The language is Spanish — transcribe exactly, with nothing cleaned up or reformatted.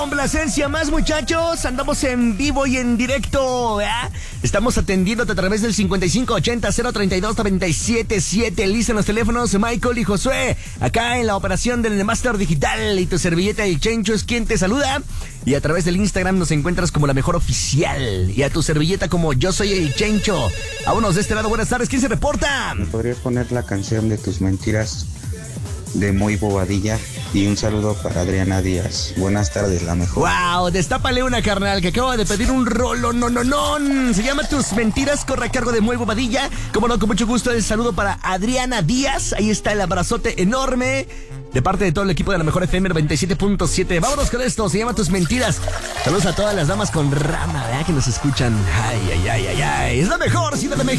Complacencia más, muchachos, andamos en vivo y en directo, ¿verdad? Estamos atendiéndote a través del cincuenta y cinco ochenta cero treinta y dos noventa y siete siete. Lista en los teléfonos, Michael y Josué, acá en la operación del Master Digital, y tu servilleta El Chencho es quien te saluda. Y a través del Instagram nos encuentras como La Mejor Oficial, y a tu servilleta como Yo Soy El Chencho. Vámonos de este lado, buenas tardes, ¿quién se reporta? ¿Me podrías poner la canción de Tus Mentiras de Muy Bobadilla? Y un saludo para Adriana Díaz. Buenas tardes, La Mejor. Wow, destápale una, carnal, que acaba de pedir un rolo, no, no, no. Se llama Tus Mentiras, corre a cargo de Muy Bobadilla. Como no, con mucho gusto, el saludo para Adriana Díaz. Ahí está el abrazote enorme de parte de todo el equipo de La Mejor F M noventa y siete punto siete. Vámonos con esto, se llama Tus Mentiras. Saludos a todas las damas con rama, ¿verdad? Que nos escuchan. Ay, ay, ay, ay, ay. Es la mejor, Ciudad de México.